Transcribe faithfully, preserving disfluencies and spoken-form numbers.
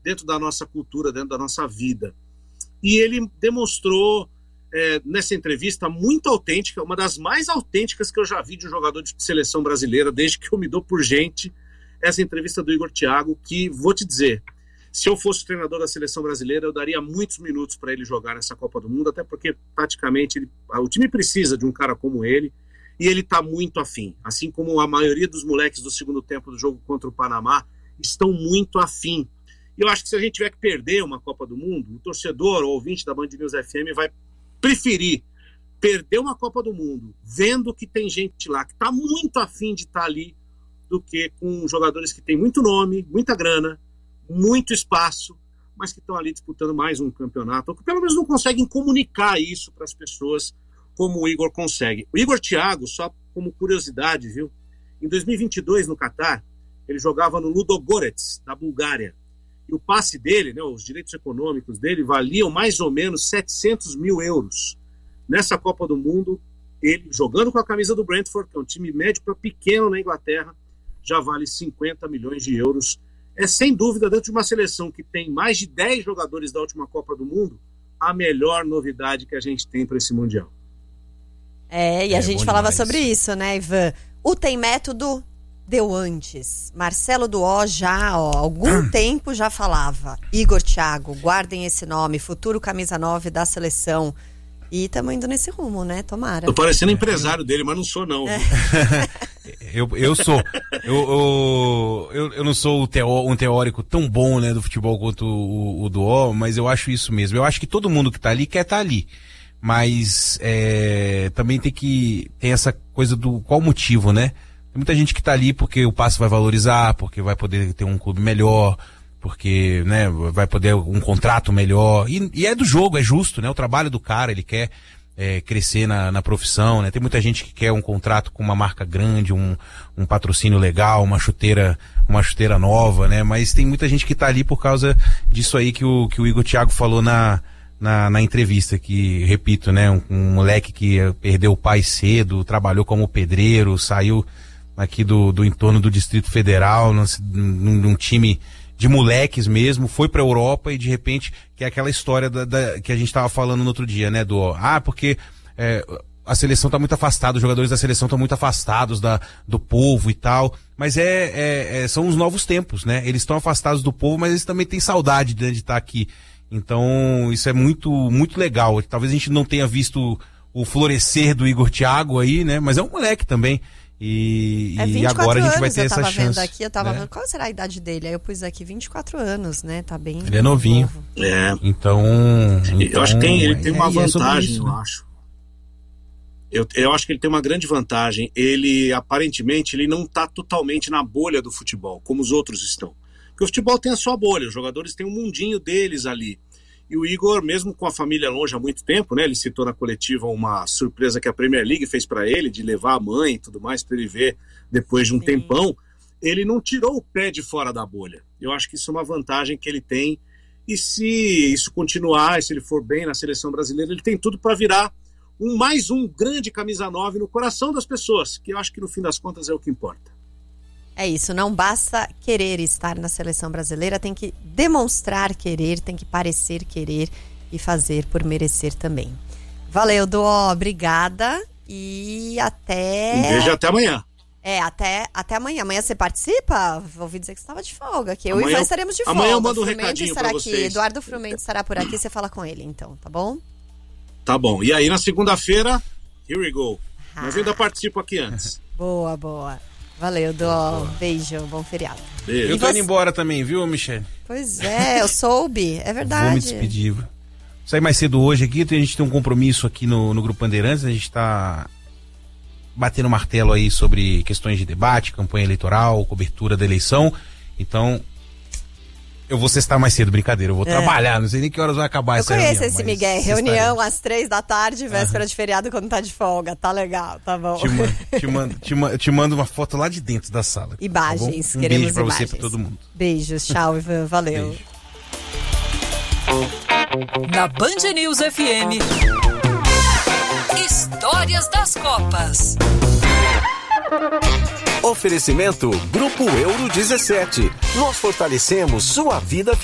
dentro da nossa cultura, dentro da nossa vida. E ele demonstrou, é, nessa entrevista, muito autêntica, uma das mais autênticas que eu já vi de um jogador de seleção brasileira, desde que eu me dou por gente, essa entrevista do Igor Thiago, que, vou te dizer, se eu fosse o treinador da seleção brasileira, eu daria muitos minutos para ele jogar nessa Copa do Mundo, até porque, praticamente, ele, o time precisa de um cara como ele, e ele está muito afim. Assim como a maioria dos moleques do segundo tempo do jogo contra o Panamá estão muito afim. E eu acho que se a gente tiver que perder uma Copa do Mundo, o torcedor ou ouvinte da Band News F M vai preferir perder uma Copa do Mundo vendo que tem gente lá que está muito afim de estar tá ali, do que com jogadores que têm muito nome, muita grana, muito espaço, mas que estão ali disputando mais um campeonato, ou que pelo menos não conseguem comunicar isso para as pessoas como o Igor consegue. O Igor Thiago, só como curiosidade, viu? Em dois mil e vinte e dois, no Catar, ele jogava no Ludogorets, da Bulgária. E o passe dele, né, os direitos econômicos dele, valiam mais ou menos setecentos mil euros. Nessa Copa do Mundo, ele, jogando com a camisa do Brentford, que é um time médio para pequeno na Inglaterra, já vale cinquenta milhões de euros. É, sem dúvida, dentro de uma seleção que tem mais de dez jogadores da última Copa do Mundo, a melhor novidade que a gente tem para esse Mundial. É, e a é, gente falava demais. sobre isso, né, Ivan? O Tem Método deu antes. Marcelo Duó já, ó, há algum tempo já falava. Igor Thiago, guardem esse nome, futuro camisa nove da seleção. E estamos indo nesse rumo, né? Tomara. Tô parecendo empresário dele, mas não sou, não. É. eu, eu sou. Eu, eu, eu, eu não sou um, teó, um teórico tão bom, né, do futebol quanto o, o Duó, mas eu acho isso mesmo. Eu acho que todo mundo que tá ali quer estar tá ali. Mas é, também tem que tem essa coisa do qual motivo, né? Tem muita gente que tá ali porque o passe vai valorizar, porque vai poder ter um clube melhor, porque, né, vai poder um contrato melhor. E, e é do jogo, é justo, né? O trabalho do cara, ele quer é, crescer na, na profissão, né? Tem muita gente que quer um contrato com uma marca grande, um, um patrocínio legal, uma chuteira, uma chuteira nova, né? Mas tem muita gente que tá ali por causa disso aí que o, que o Igor Thiago falou na, na, na entrevista, que, repito, né? Um, um moleque que perdeu o pai cedo, trabalhou como pedreiro, saiu aqui do, do entorno do Distrito Federal, num, num time de moleques mesmo, foi pra Europa e de repente, que é aquela história da, da, que a gente tava falando no outro dia, né, do, ah, porque é, a seleção tá muito afastada, os jogadores da seleção estão muito afastados da, do povo e tal, mas é, é, é são os novos tempos, né, eles estão afastados do povo, mas eles também têm saudade de estar aqui, então isso é muito, muito legal. Talvez a gente não tenha visto o florescer do Igor Thiago aí, né, mas é um moleque também. E, é e agora a gente vai ter essa chance. Eu tava vendo chance, aqui, eu tava né? vendo qual será a idade dele. Aí eu pus aqui vinte e quatro anos, né? Tá bem. Ele é novinho. Novo. É. Então, eu então acho que tem, ele tem uma é, vantagem, é isso, eu né? acho. Eu, eu acho que ele tem uma grande vantagem. Ele, aparentemente, ele não tá totalmente na bolha do futebol, como os outros estão. Porque o futebol tem a sua bolha, os jogadores têm um mundinho deles ali. E o Igor, mesmo com a família longe há muito tempo, né, ele citou na coletiva uma surpresa que a Premier League fez para ele, de levar a mãe e tudo mais, para ele ver depois de um Sim. tempão, ele não tirou o pé de fora da bolha. Eu acho que isso é uma vantagem que ele tem, e se isso continuar, se ele for bem na seleção brasileira, ele tem tudo para virar um, mais um grande camisa nove no coração das pessoas, que eu acho que no fim das contas é o que importa. É isso, não basta querer estar na seleção brasileira, tem que demonstrar querer, tem que parecer querer e fazer por merecer também. Valeu, Duó, obrigada e até... Um beijo até amanhã. É, até, até amanhã. Amanhã você participa? Ouvi dizer que você estava de folga, que eu amanhã, e Ivan estaremos de folga. Amanhã eu mando um Frumendes recadinho estará pra aqui, vocês. Eduardo Frumendes estará por aqui, você fala com ele então, tá bom? Tá bom, e aí na segunda-feira, here we go. Ah. Mas eu ainda participo aqui antes. Boa, boa. Valeu, Duó. Beijo, bom feriado. Beijo. Eu tô você... indo embora também, viu, Michele? Pois é, eu soube, é verdade. Vou me despedir. Saí mais cedo hoje aqui, a gente tem um compromisso aqui no, no Grupo Bandeirantes, a gente tá batendo martelo aí sobre questões de debate, campanha eleitoral, cobertura da eleição, então eu vou cestar mais cedo, brincadeira, eu vou é. trabalhar, não sei nem que horas vai acabar eu essa reunião. Eu reunião. conheço esse Miguel, reunião às três da tarde, véspera uhum. de feriado, quando tá de folga, tá legal, tá bom. Te mando, te mando, te mando, te mando uma foto lá de dentro da sala. Imagens, tá um queremos beijo pra imagens. você e pra todo mundo. Beijos, tchau, Ivan, valeu. Beijo. Na Band News F M, Histórias das Copas. Oferecimento Grupo Euro dezessete. Nós fortalecemos sua vida financeira.